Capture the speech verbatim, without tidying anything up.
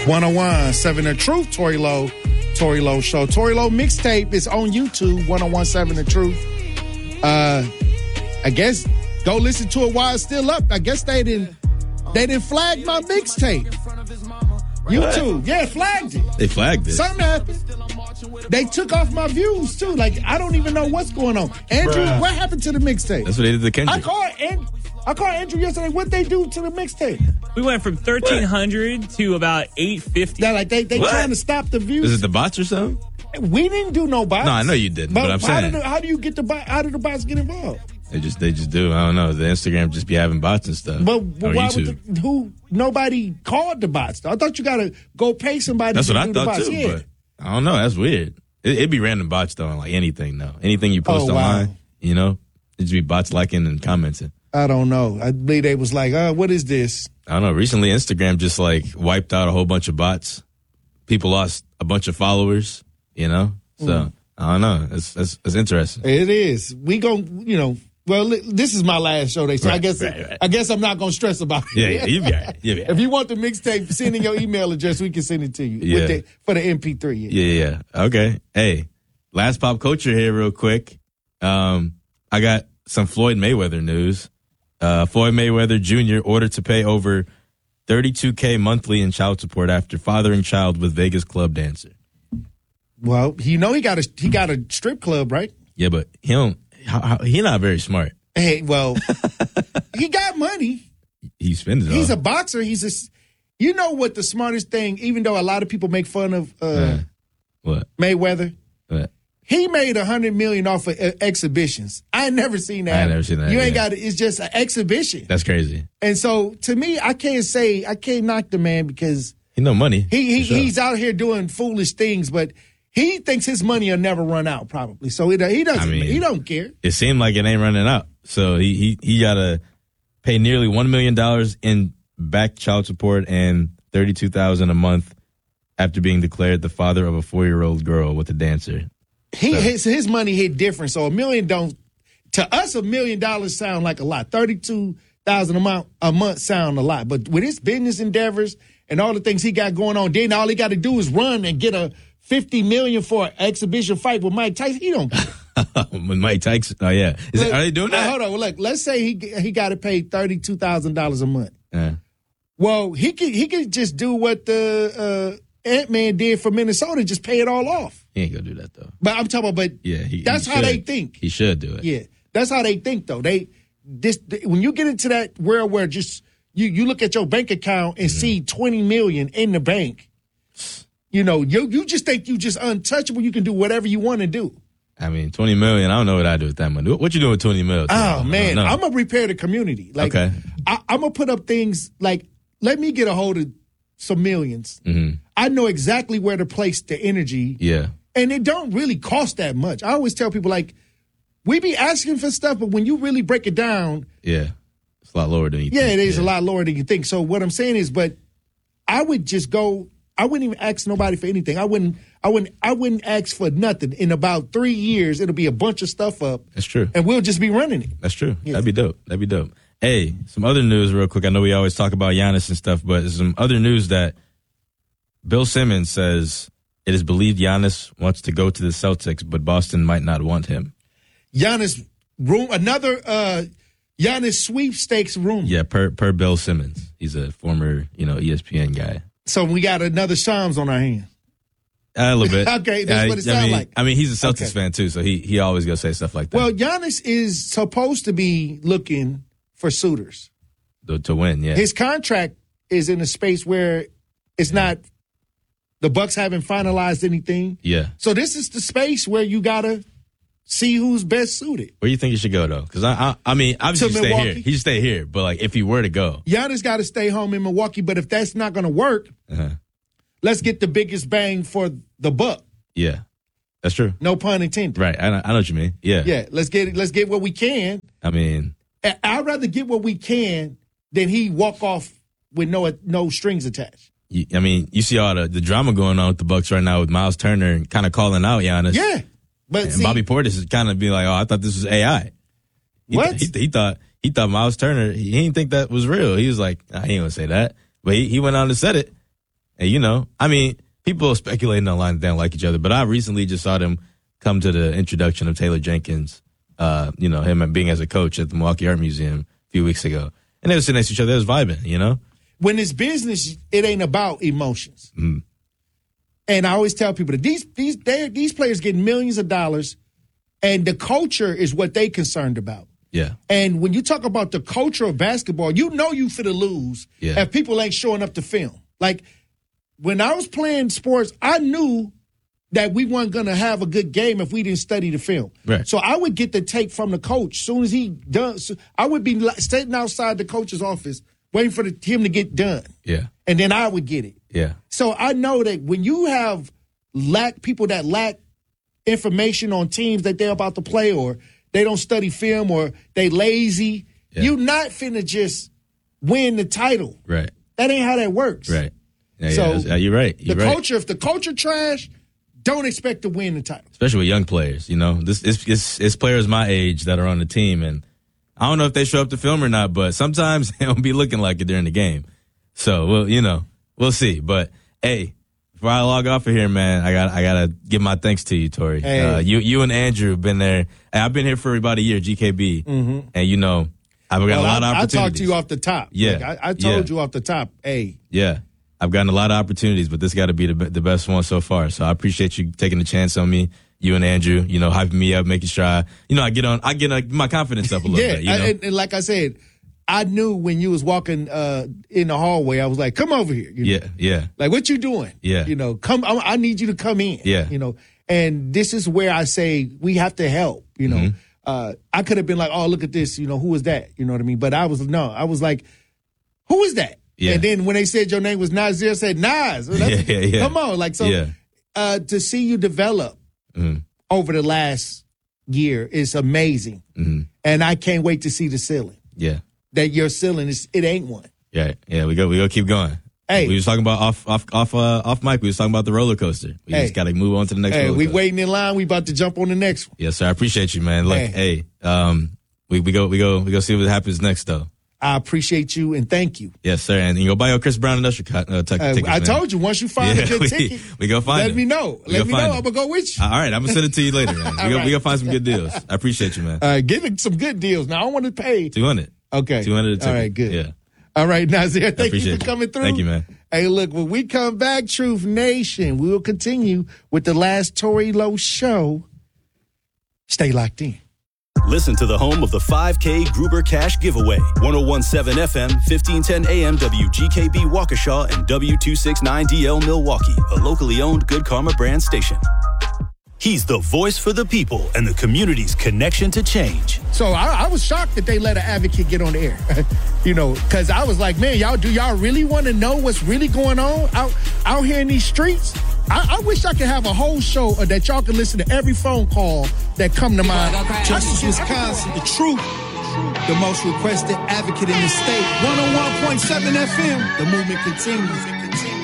one oh one seven The Truth, Tory Lowe, Tory Lowe Show. Tory Lowe mixtape is on YouTube, one oh one seven The Truth. Uh, I guess go listen to it while it's still up. I guess they didn't they didn't flag my mixtape. YouTube, yeah, flagged it. They flagged it. Something happened. They took off my views too. Like I don't even know what's going on. Andrew, Bruh. what happened to the mixtape? That's what they did to Kendrick. I called and I called Andrew yesterday. What they do to the mixtape? We went from thirteen hundred to about eight fifty. That like they they What? trying to stop the views. Is it the bots or something? We didn't do no bots. No, I know you didn't, but I'm how saying. did the- how do you get the bot? How do the bots get involved? They just they just do. I don't know. The Instagram just be having bots and stuff. But, Or but why YouTube. would the, who? Nobody called the bots. I thought you gotta go pay somebody. That's to what I do the thought bots. too. Yeah. But I don't know. That's weird. It, it'd be random bots though, on like anything though. Anything you post Oh, wow. online, you know, it'd just be bots liking and commenting. I don't know. I believe they was like, uh, what is this? I don't know. Recently, Instagram just like wiped out a whole bunch of bots. People lost a bunch of followers. You know, so Mm. I don't know. It's it's, it's interesting. It is. We gon' you know. Well, li- this is my last show. They say. I Right, guess. right, right. I guess I'm not gonna stress about it. Yeah, yeah, you be all right. You be all right. If you want the mixtape, send in your email address. We can send it to you Yeah. with the, for the M P three. Yeah. Yeah, yeah, yeah. Okay. Hey, last pop culture here, real quick. Um, I got some Floyd Mayweather news. Uh, Floyd Mayweather Junior ordered to pay over thirty-two K monthly in child support after fathering child with Vegas club dancer. Well, you know he got a he got a strip club, right? Yeah, but he don't. How, how, he not very smart. Hey, well, he got money. He spends it He's all. a boxer. He's a. s- You know what the smartest thing? Even though a lot of people make fun of uh, Uh, what? Mayweather, What? he made a hundred million off of uh, exhibitions. I ain't never seen that. I ain't never seen that, You ain't yeah. got it. It's just an exhibition. That's crazy. And so to me, I can't say I can't knock the man because He no money. he, he for sure. he's out here doing foolish things, but he thinks his money will never run out. Probably. So he he doesn't. I mean- he don't care. It seemed like it ain't running out. So he he, he got to pay nearly one million dollars in back child support and thirty-two thousand dollars a month after being declared the father of a four-year-old girl with a dancer. He So- his his money hit different. So a million don't to us a million dollars sound like a lot. Thirty two thousand a month a month sound a lot. But with his business endeavors and all the things he got going on, then all he got to do is run and get a fifty million for an exhibition fight with Mike Tyson. He don't. With Mike Tyson. Oh, yeah. Is it, Look, are they doing now, that? Hold on. Look, let's say he he got to pay thirty two thousand dollars a month. Yeah. Well, he could he could just do what the uh, Ant Man did for Minnesota, just pay it all off. He ain't going to do that, though. But I'm talking about, but Yeah. He, that's he how they should. think. He should do it. Yeah, that's how they think though. They this when you get into that world where just you you look at your bank account and Mm-hmm. see twenty million in the bank, you know you you just think you just untouchable. You can do whatever you want to do. I mean, twenty million dollars, I don't know what I do with that money. What, what you doing with twenty million dollars? Oh man, I'm gonna repair the community. Like, Okay. I, I'm gonna put up things like let me get a hold of some 1000000s Mm-hmm. I know exactly where to place the energy. Yeah. And it don't really cost that much. I always tell people, like, we be asking for stuff, but when you really break it down, Yeah. It's a lot lower than you yeah, think. it is a lot lower than you think. So what I'm saying is, but I would just go, I wouldn't even ask nobody for anything. I wouldn't, I wouldn't, I wouldn't ask for nothing. In about three years, it'll be a bunch of stuff up. That's true. And we'll just be running it. That's true. Yeah. That'd be dope. That'd be dope. Hey, some other news real quick. I know we always talk about Giannis and stuff, but there's some other news that Bill Simmons says it is believed Giannis wants to go to the Celtics, but Boston might not want him. Giannis room, another uh, Giannis sweepstakes room. Yeah, per per Bill Simmons. He's a former, you know, E S P N guy. So we got another Shams on our hands. A little bit. Okay, that's I, what it I sound mean, like. I mean, he's a Celtics Okay. fan too, so he he always gonna say stuff like that. Well, Giannis is supposed to be looking for suitors. to, to win, yeah. His contract is in a space where it's not, the Bucks haven't finalized anything. yeah. So this is the space where you got to see who's best suited. Where do you think he should go though? Because I, I I mean, obviously To he stay here. Milwaukee? He should stay here, but like if he were to go, Giannis got to stay home in Milwaukee, but if that's not going to work, uh-huh. let's get the biggest bang for the buck. yeah, that's true. No pun intended. Right, I know, I know what you mean. Yeah, Yeah, let's get let's get what we can. I mean, I- I'd rather get what we can than he walk off with no no strings attached. you, I mean, you see all the, the drama going on with the Bucks right now with Miles Turner kind of calling out Giannis. Yeah, but and see, Bobby Portis is kind of being like, "Oh, I thought this was A I." He, What? He, he thought he thought Miles Turner. He, he didn't think that was real. He was like, nah, "He ain't gonna say that," but he, he went on to said it. And, you know, I mean, people are speculating online that they don't like each other, but I recently just saw them come to the introduction of Taylor Jenkins, uh, you know, him being as a coach at the Milwaukee Art Museum a few weeks ago. And they were sitting next to each other. They was vibing, you know? When it's business, it ain't about emotions. Mm. And I always tell people that these these they, these players get millions of dollars, and the culture is what they concerned about. Yeah. And when you talk about the culture of basketball, you know you finna lose yeah. if people ain't showing up to film. Like, when I was playing sports, I knew that we weren't going to have a good game if we didn't study the film. Right. So I would get the tape from the coach. As soon as he does, I would be sitting outside the coach's office waiting for the, him to get done. Yeah. And then I would get it. Yeah. So I know that when you have lack people that lack information on teams that they're about to play, or they don't study film, or they lazy, yeah. you're not finna just win the title. Right. That ain't how that works. Right. Yeah, so yeah, you're right. You're the right. culture, if the culture trash, don't expect to win the title. Especially with young players, you know. This it's, it's, it's players my age that are on the team, and I don't know if they show up to film or not, but sometimes they don't be looking like it during the game. So, well, you know, we'll see. But hey, before I log off of here, man, I got I gotta give my thanks to you, Tori. Hey. Uh, you you and Andrew have been there. I've been here for about a year, G K B, mm-hmm. and you know, I've got well, a lot I, of opportunities. I talked to you off the top. Yeah, like, I, I told yeah. you off the top. Hey, yeah. I've gotten a lot of opportunities, but this got to be the the best one so far. So I appreciate you taking the chance on me, you and Andrew. You know, hyping me up, making sure I, you know, I get on, I get uh, my confidence up a little yeah, bit. You know? and, and like I said, I knew when you was walking uh, in the hallway, I was like, "Come over here." You know? Yeah, yeah. Like, what you doing? Yeah. You know, come. I, I need you to come in. Yeah. You know, and this is where I say we have to help. You know, mm-hmm. uh, I could have been like, "Oh, look at this." You know, who is that? You know what I mean? But I was no, I was like, "Who is that?" Yeah. And then when they said your name was Nasir, I said, Nas. Well, yeah, yeah, yeah. Come on. Like, so yeah. uh, to see you develop mm-hmm. over the last year is amazing. Mm-hmm. And I can't wait to see the ceiling. Yeah. That your ceiling is, it ain't one. Yeah, yeah, we go, we go keep going. Hey. We was talking about off, off, off, uh, off mic. We was talking about the roller coaster. We hey. just got to move on to the next hey, roller we coaster. waiting in line. We about to jump on the next one. Yes, sir. I appreciate you, man. Look, hey, hey um, we, we go, we go, we go see what happens next, though. I appreciate you and thank you. Yes, sir. And you go buy your Chris Brown industrial uh, t- uh, tickets. I man. told you, once you find yeah, a good we, ticket, we go find let them. me know. We let me know. them. I'm going to go with you. All right. I'm going to send it to you later, man. We go, right. we go find some good deals. I appreciate you, man. All right. Give it some good deals. Now, I want to pay. two hundred Okay. two hundred a ticket. All right, good. Yeah. All right, Nasir, thank you for coming you. through. Thank you, man. Hey, look, when we come back, Truth Nation, we will continue with the last Tori Lowe show. Stay locked in. Listen to the home of the five K Gruber Cash Giveaway. ten seventeen F M, fifteen ten A M W G K B Waukesha and W two sixty-nine D L Milwaukee, a locally owned Good Karma brand station. He's the voice for the people and the community's connection to change. So I, I was shocked that they let an advocate get on the air, you know, because I was like, man, y'all, do y'all really want to know what's really going on out, out here in these streets? I, I wish I could have a whole show or that y'all could listen to every phone call that come to mind. Justice Wisconsin, the truth, the most requested advocate in the state. one oh one point seven F M, the movement continues.